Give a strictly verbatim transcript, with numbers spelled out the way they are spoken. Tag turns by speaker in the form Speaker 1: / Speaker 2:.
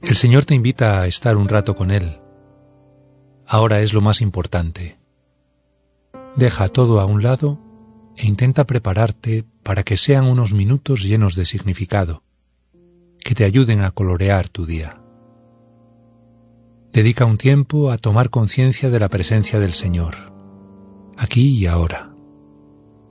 Speaker 1: El Señor te invita a estar un rato con Él. Ahora es lo más importante. Deja todo a un lado e intenta prepararte para que sean unos minutos llenos de significado, que te ayuden a colorear tu día. Dedica un tiempo a tomar conciencia de la presencia del Señor, aquí y ahora.